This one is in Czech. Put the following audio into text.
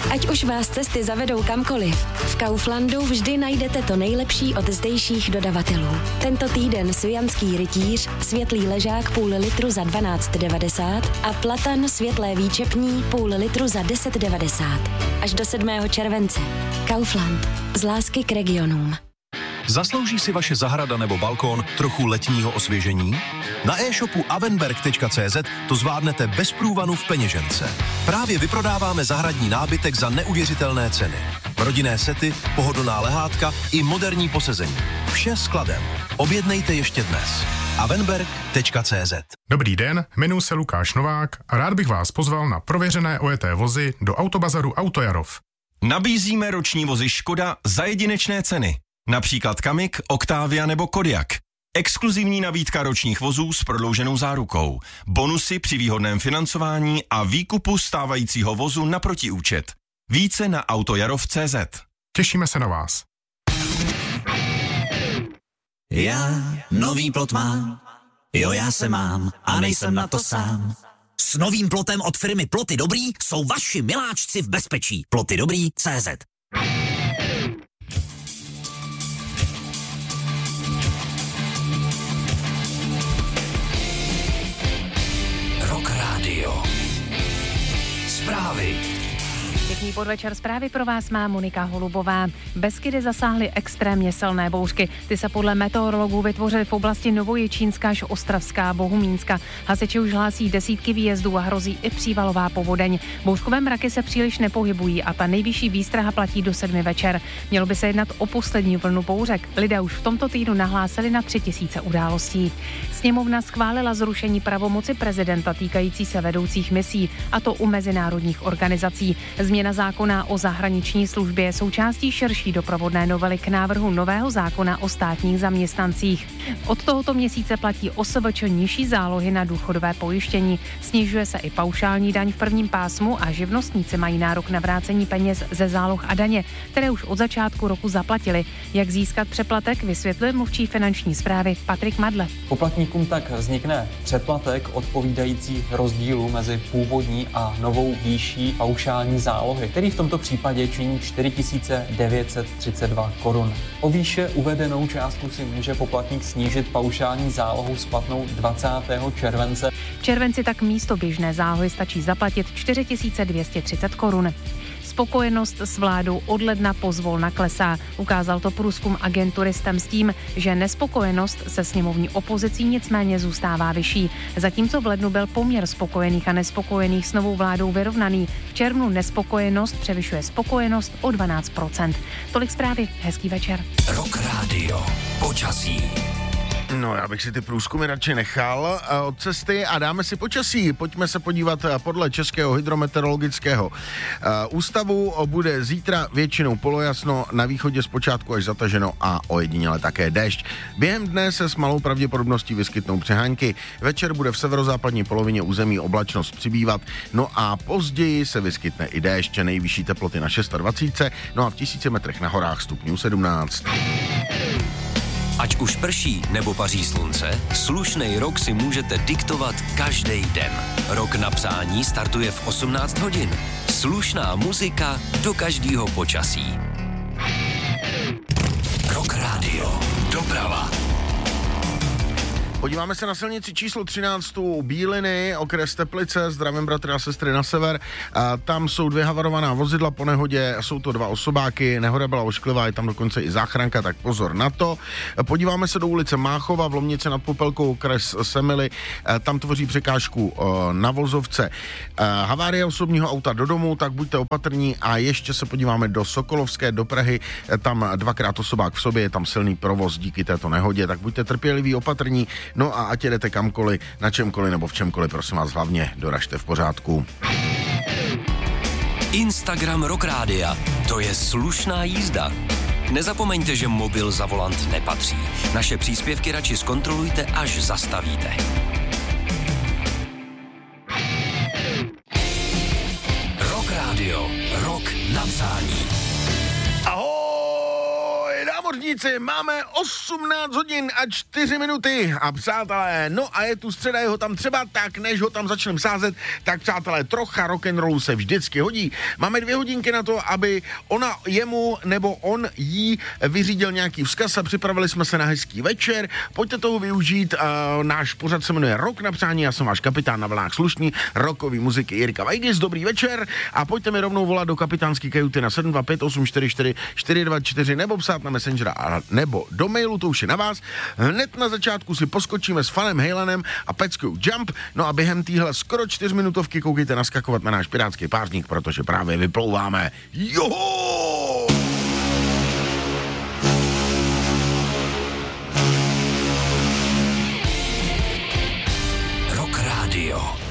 Ať už vás cesty zavedou kamkoliv, v Kauflandu vždy najdete to nejlepší od zdejších dodavatelů. Tento týden Svijanský rytíř, světlý ležák půl litru za 12,90 a platan světlé výčepní půl litru za 10,90. Až do 7. července. Kaufland. Z lásky k regionům. Zaslouží si vaše zahrada nebo balkón trochu letního osvěžení? Na e-shopu avenberg.cz to zvládnete bez průvanu v peněžence. Právě vyprodáváme zahradní nábytek za neuvěřitelné ceny. Rodinné sety, pohodlná lehátka i moderní posezení. Vše skladem. Objednejte ještě dnes. avenberg.cz. Dobrý den, jmenuji se Lukáš Novák a rád bych vás pozval na prověřené ojeté vozy do Autobazaru Autojarov. Nabízíme roční vozy Škoda za jedinečné ceny. Například Kamik, Octavia nebo Kodiaq. Exkluzivní nabídka ročních vozů s prodlouženou zárukou. Bonusy při výhodném financování a výkupu stávajícího vozu na protiúčet. Více na autojarov.cz. Těšíme se na vás. Já nový plot mám, jo já se mám a nejsem na to sám. S novým plotem od firmy Ploty Dobrý jsou vaši miláčci v bezpečí. Plotydobrý.cz. Rock Radio. Zprávy. Pěkný podvečer, zprávy pro vás má Monika Holubová. Beskydy zasáhly extrémně silné bouřky. Ty se podle meteorologů vytvořily v oblasti Novojičínska až Ostravská, Bohumínska. Hasiči už hlásí desítky výjezdů a hrozí i přívalová povodeň. Bouřkové mraky se příliš nepohybují a ta nejvyšší výstraha platí do 7 večer. Mělo by se jednat o poslední vlnu bouřek. Lidé už v tomto týdnu nahlásili na 3000 událostí. Sněmovna schválila zrušení pravomoci prezidenta týkající se vedoucích misí, a to u mezinárodních organizací. Změna zákona o zahraniční službě je součástí širší doprovodné novely k návrhu nového zákona o státních zaměstnancích. Od tohoto měsíce platí OSVČ nižší zálohy na důchodové pojištění. Snižuje se i paušální daň v prvním pásmu a živnostníci mají nárok na vrácení peněz ze záloh a daně, které už od začátku roku zaplatili. Jak získat přeplatek, vysvětluje mluvčí finanční správy Patrik Madle. Poplatníkům tak vznikne přeplatek odpovídající rozdílu mezi původní a novou výší paušální zálohy, který v tomto případě činí 4932 korun. O výše uvedenou částku si může poplatník snížit paušální zálohu splatnou 20. července. V červenci tak místo běžné zálohy stačí zaplatit 4230 korun. Spokojenost s vládou od ledna pozvolna klesá. Ukázal to průzkum agentury STEM s tím, že nespokojenost se sněmovní opozicí nicméně zůstává vyšší. Zatímco v lednu byl poměr spokojených a nespokojených s novou vládou vyrovnaný, v červnu nespokojenost převyšuje spokojenost o 12%. Tolik zprávy, hezký večer. Rock Radio. Počasí. No, já bych si ty průzkumy radši nechal od cesty a dáme si počasí. Pojďme se podívat podle Českého hydrometeorologického ústavu. Bude zítra většinou polojasno, na východě zpočátku až zataženo a ojediněle také déšť. Během dne se s malou pravděpodobností vyskytnou přehánky. Večer bude v severozápadní polovině území oblačnost přibývat, no a později se vyskytne i déšť, nejvyšší teploty na 26, no a v 1000 metrech na horách stupňů 17. Ať už prší nebo paří slunce, slušnej rok si můžete diktovat každý den. Rok na psání startuje v 18 hodin. Slušná muzika do každého počasí. Rock Radio. Doprava. Podíváme se na silnici číslo 13 Bíliny, okres Teplice, zdravím bratry a sestry na sever. Tam jsou 2 havarovaná vozidla po nehodě, jsou to 2 osobáky, nehoda byla ošklivá, je tam dokonce i záchranka, tak pozor na to. Podíváme se do ulice Máchova, v Lomnici nad Popelkou, okres Semily, tam tvoří překážku na vozovce. Havárie osobního auta do domu, tak buďte opatrní a ještě se podíváme do Sokolovské, do Prahy, tam 2krát osobák v sobě, je tam silný provoz díky této nehodě, tak buďte trpěliví, opatrní. No a ať jedete kamkoliv, na čemkoliv nebo v čemkoliv, prosím vás, hlavně doražte v pořádku. Instagram Rock Rádia. To je slušná jízda. Nezapomeňte, že mobil za volant nepatří. Naše příspěvky radši zkontrolujte, až zastavíte. Rock Radio. Rock na přání. Ahoj, dámy námořníci, máme 18 hodin a 4 minuty a přátelé, no a je tu středa, je ho tam třeba, tak než ho tam začneme sázet, tak přátelé, trocha rock'n'rollu se vždycky hodí. Máme 2 hodinky na to, aby ona jemu nebo on jí vyřídil nějaký vzkaz a připravili jsme se na hezký večer. Pojďte toho využít, náš pořad se jmenuje Rok na přání, já jsem váš kapitán na vlnách slušný rockový muziky Jirka Vajdis, dobrý večer a pojďte mi rovnou volat do kapitánský kajuty na 725 844 424 nebo psát na Messengera a nebo do mailu, to už je na vás. Hned na začátku si poskočíme s Fanem Halenem a peckou Jump, no a během téhle skoro 4minutovky koukejte naskakovat na náš pirátský párník, protože právě vyplouváme. Joho! Rock Radio.